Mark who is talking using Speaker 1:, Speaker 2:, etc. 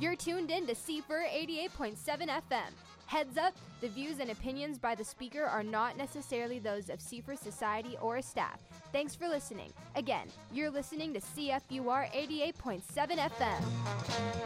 Speaker 1: You're tuned in to CFUR 88.7 FM. Heads up, the views and opinions by the speaker are not necessarily those of CFUR Society or staff. Thanks for listening. Again, you're listening to CFUR 88.7 FM.